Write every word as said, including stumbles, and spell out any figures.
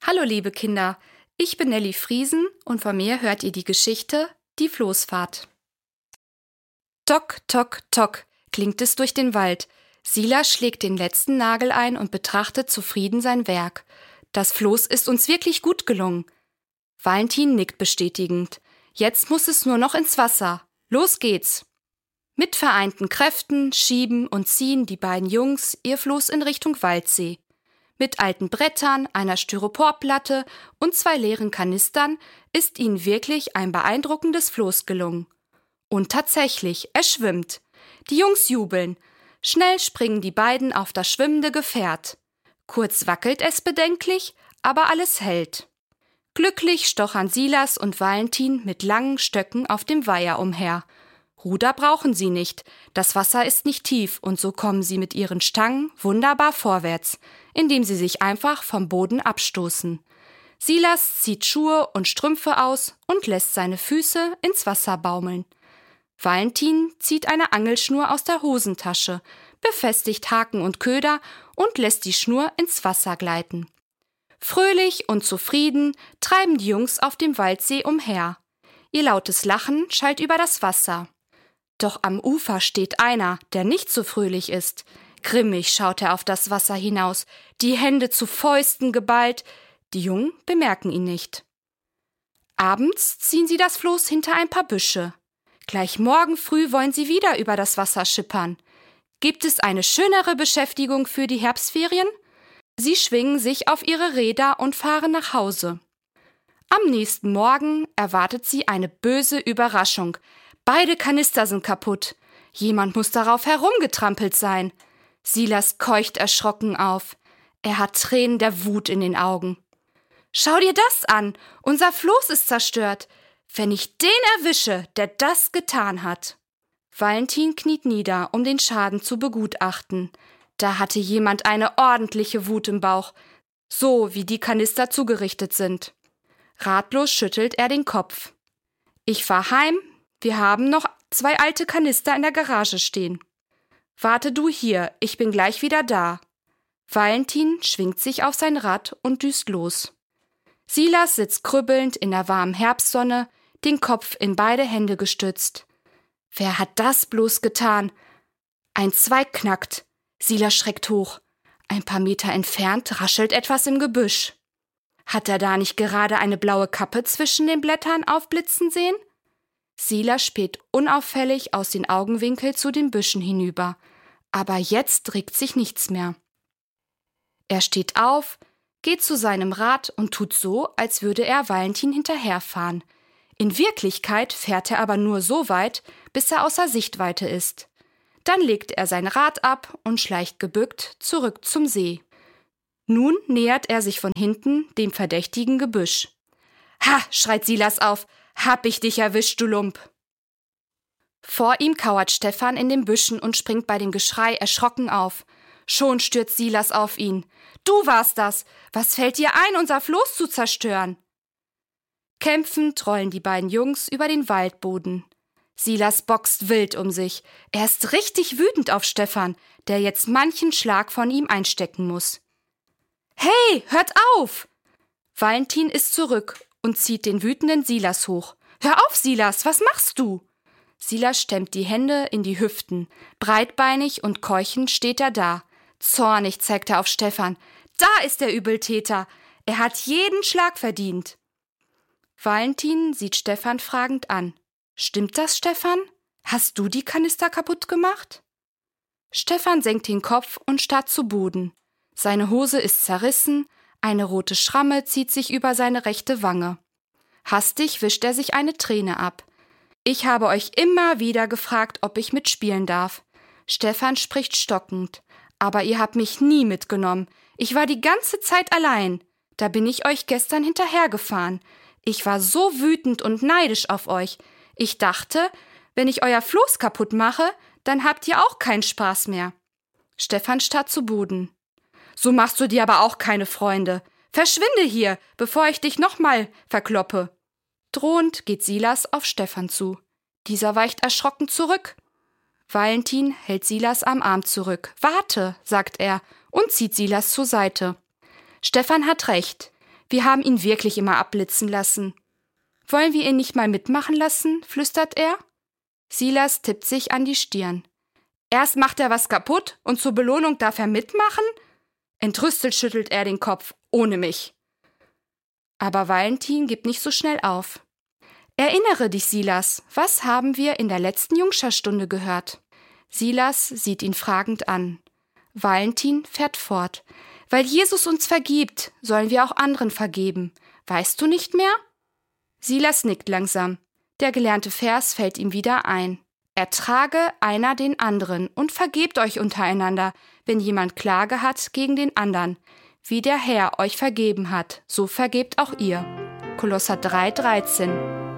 Hallo liebe Kinder, ich bin Nelly Friesen und von mir hört ihr die Geschichte Die Floßfahrt. Tok, tok, tok klingt es durch den Wald. Silas schlägt den letzten Nagel ein und betrachtet zufrieden sein Werk. Das Floß ist uns wirklich gut gelungen. Valentin nickt bestätigend. Jetzt muss es nur noch ins Wasser. Los geht's! Mit vereinten Kräften schieben und ziehen die beiden Jungs ihr Floß in Richtung Waldsee. Mit alten Brettern, einer Styroporplatte und zwei leeren Kanistern ist ihnen wirklich ein beeindruckendes Floß gelungen. Und tatsächlich, es schwimmt. Die Jungs jubeln. Schnell springen die beiden auf das schwimmende Gefährt. Kurz wackelt es bedenklich, aber alles hält. Glücklich stochern Silas und Valentin mit langen Stöcken auf dem Weiher umher. Ruder brauchen sie nicht, das Wasser ist nicht tief und so kommen sie mit ihren Stangen wunderbar vorwärts, indem sie sich einfach vom Boden abstoßen. Silas zieht Schuhe und Strümpfe aus und lässt seine Füße ins Wasser baumeln. Valentin zieht eine Angelschnur aus der Hosentasche, befestigt Haken und Köder und lässt die Schnur ins Wasser gleiten. Fröhlich und zufrieden treiben die Jungs auf dem Waldsee umher. Ihr lautes Lachen schallt über das Wasser. Doch am Ufer steht einer, der nicht so fröhlich ist. Grimmig schaut er auf das Wasser hinaus, die Hände zu Fäusten geballt. Die Jungen bemerken ihn nicht. Abends ziehen sie das Floß hinter ein paar Büsche. Gleich morgen früh wollen sie wieder über das Wasser schippern. Gibt es eine schönere Beschäftigung für die Herbstferien? Sie schwingen sich auf ihre Räder und fahren nach Hause. Am nächsten Morgen erwartet sie eine böse Überraschung. Beide Kanister sind kaputt. Jemand muss darauf herumgetrampelt sein. Silas keucht erschrocken auf. Er hat Tränen der Wut in den Augen. »Schau dir das an! Unser Floß ist zerstört! Wenn ich den erwische, der das getan hat!« Valentin kniet nieder, um den Schaden zu begutachten. Da hatte jemand eine ordentliche Wut im Bauch, so wie die Kanister zugerichtet sind. Ratlos schüttelt er den Kopf. »Ich fahr heim. Wir haben noch zwei alte Kanister in der Garage stehen. Warte du hier, ich bin gleich wieder da.« Valentin schwingt sich auf sein Rad und düst los. Silas sitzt krüppelnd in der warmen Herbstsonne, den Kopf in beide Hände gestützt. Wer hat das bloß getan? Ein Zweig knackt. Silas schreckt hoch. Ein paar Meter entfernt raschelt etwas im Gebüsch. Hat er da nicht gerade eine blaue Kappe zwischen den Blättern aufblitzen sehen? Silas späht unauffällig aus den Augenwinkeln zu den Büschen hinüber. Aber jetzt regt sich nichts mehr. Er steht auf, geht zu seinem Rad und tut so, als würde er Valentin hinterherfahren. In Wirklichkeit fährt er aber nur so weit, bis er außer Sichtweite ist. Dann legt er sein Rad ab und schleicht gebückt zurück zum See. Nun nähert er sich von hinten dem verdächtigen Gebüsch. »Ha!« schreit Silas auf. »Hab ich dich erwischt, du Lump!« Vor ihm kauert Stefan in den Büschen und springt bei dem Geschrei erschrocken auf. Schon stürzt Silas auf ihn. »Du warst das! Was fällt dir ein, unser Floß zu zerstören?« Kämpfend rollen die beiden Jungs über den Waldboden. Silas boxt wild um sich. Er ist richtig wütend auf Stefan, der jetzt manchen Schlag von ihm einstecken muss. »Hey, hört auf!« Valentin ist zurück und zieht den wütenden Silas hoch. »Hör auf, Silas, was machst du?« Silas stemmt die Hände in die Hüften. Breitbeinig und keuchend steht er da. Zornig zeigt er auf Stefan. »Da ist der Übeltäter! Er hat jeden Schlag verdient!« Valentin sieht Stefan fragend an. »Stimmt das, Stefan? Hast du die Kanister kaputt gemacht?« Stefan senkt den Kopf und starrt zu Boden. Seine Hose ist zerrissen, eine rote Schramme zieht sich über seine rechte Wange. Hastig wischt er sich eine Träne ab. »Ich habe euch immer wieder gefragt, ob ich mitspielen darf.« Stefan spricht stockend. »Aber ihr habt mich nie mitgenommen. Ich war die ganze Zeit allein. Da bin ich euch gestern hinterhergefahren. Ich war so wütend und neidisch auf euch. Ich dachte, wenn ich euer Floß kaputt mache, dann habt ihr auch keinen Spaß mehr.« Stefan starrt zu Boden. »So machst du dir aber auch keine Freunde. Verschwinde hier, bevor ich dich nochmal verkloppe.« Drohend geht Silas auf Stefan zu. Dieser weicht erschrocken zurück. Valentin hält Silas am Arm zurück. »Warte«, sagt er und zieht Silas zur Seite. Stefan hat recht. Wir haben ihn wirklich immer abblitzen lassen. Wollen wir ihn nicht mal mitmachen lassen?, flüstert er. Silas tippt sich an die Stirn. Erst macht er was kaputt und zur Belohnung darf er mitmachen? Entrüstet schüttelt er den Kopf, ohne mich. Aber Valentin gibt nicht so schnell auf. Erinnere dich, Silas, was haben wir in der letzten Jungscherstunde gehört? Silas sieht ihn fragend an. Valentin fährt fort. Weil Jesus uns vergibt, sollen wir auch anderen vergeben. Weißt du nicht mehr? Silas nickt langsam. Der gelernte Vers fällt ihm wieder ein. Ertrage einer den anderen und vergebt euch untereinander, wenn jemand Klage hat gegen den anderen. Wie der Herr euch vergeben hat, so vergebt auch ihr. Kolosser drei dreizehn.